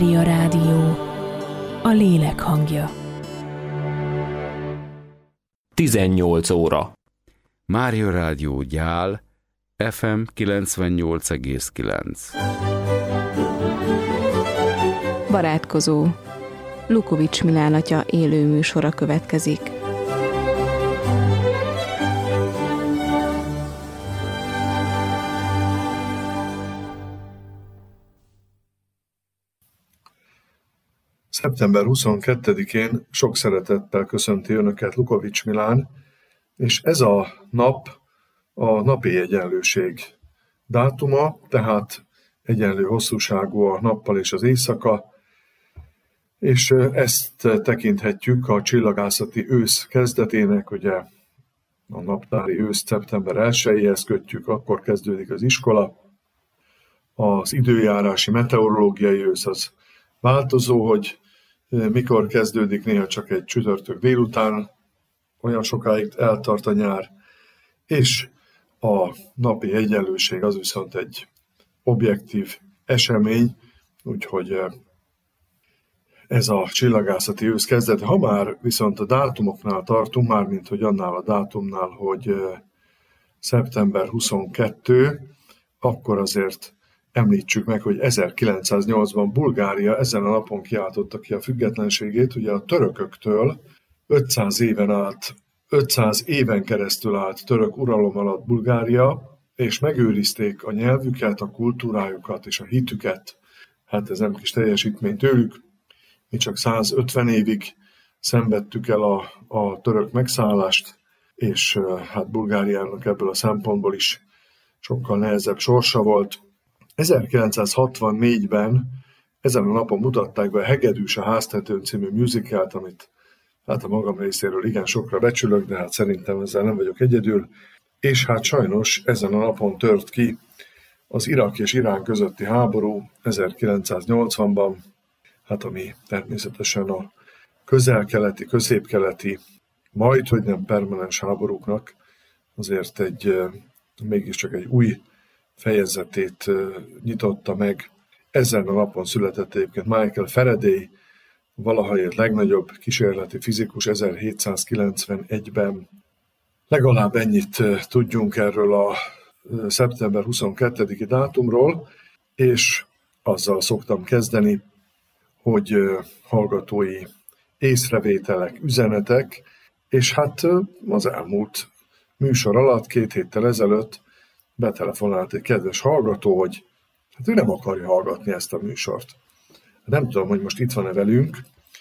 Mária Rádió, a lélek hangja. 18 óra. Mária Rádió Gyál, FM 98,9. Barátkozó. Lukovics Milán atya élő műsora következik. Szeptember 22-én sok szeretettel köszönti Önöket Lukovics Milán, és ez a nap a napi egyenlőség dátuma, tehát egyenlő hosszúságú a nappal és az éjszaka, és ezt tekinthetjük a csillagászati ősz kezdetének, ugye a naptári őszt szeptember 1-éhez kötjük, akkor kezdődik az iskola. Az időjárási meteorológiai ősz az változó, hogy mikor kezdődik, néha csak egy csütörtök délután, olyan sokáig eltart a nyár, és a napi egyenlőség az viszont egy objektív esemény, úgyhogy ez a csillagászati ősz kezdete. Ha már viszont a dátumoknál tartunk, mármint hogy annál a dátumnál, hogy szeptember 22, akkor azért említsük meg, hogy 1908-ban Bulgária ezen a napon kiáltotta ki a függetlenségét, ugye a törököktől 500 éven keresztül állt török uralom alatt Bulgária, és megőrizték a nyelvüket, a kultúrájukat és a hitüket. Hát ez nem kis teljesítmény tőlük. Mi csak 150 évig szenvedtük el a török megszállást, és hát Bulgáriának ebből a szempontból is sokkal nehezebb sorsa volt. 1964-ben ezen a napon mutatták be a Hegedűs a háztetőn című musicalt, amit hát a magam részéről igen sokra becsülök, de hát szerintem ezzel nem vagyok egyedül. És hát sajnos ezen a napon tört ki az Irak és Irán közötti háború 1980-ban, hát ami természetesen a közel-keleti, közép-keleti, majd hogy nem permanens háborúknak azért mégiscsak egy új fejezetét nyitotta meg. Ezen a napon született egyébként Michael Faraday, valaha élt legnagyobb kísérleti fizikus 1791-ben. Legalább ennyit tudjunk erről a szeptember 22-i dátumról, és azzal szoktam kezdeni, hogy hallgatói észrevételek, üzenetek, és hát az elmúlt műsor alatt 2 héttel ezelőtt betelefonált egy kedves hallgató, hogy hát ő nem akarja hallgatni ezt a műsort. Nem tudom, hogy most itt van-e velünk,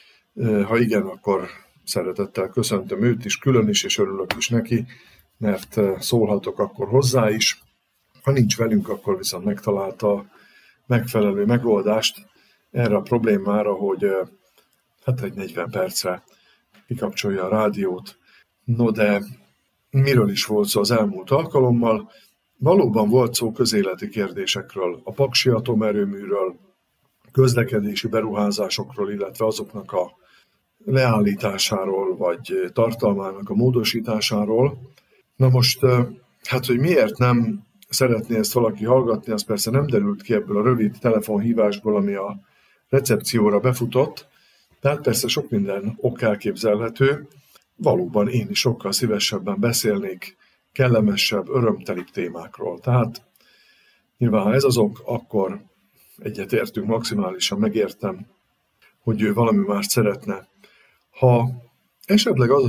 ha igen, akkor szeretettel köszöntöm őt is, külön is, és örülök is neki, mert szólhatok akkor hozzá is. Ha nincs velünk, akkor viszont megtalálta a megfelelő megoldást erre a problémára, hogy hát egy 40 percre kikapcsolja a rádiót. No de miről is volt szó az elmúlt alkalommal? Valóban volt szó közéleti kérdésekről, a paksi atomerőműről, közlekedési beruházásokról, illetve azoknak a leállításáról, vagy tartalmának a módosításáról. Na most, hát hogy miért nem szeretné ezt valaki hallgatni, az persze nem derült ki ebből a rövid telefonhívásból, ami a recepcióra befutott, tehát persze sok minden ok elképzelhető. Valóban én is sokkal szívesebben beszélnék kellemesebb, örömtelibb témákról. Tehát nyilván, ha ez az ok, akkor egyetértünk, maximálisan megértem, hogy ő valami mást szeretne. Ha esetleg az a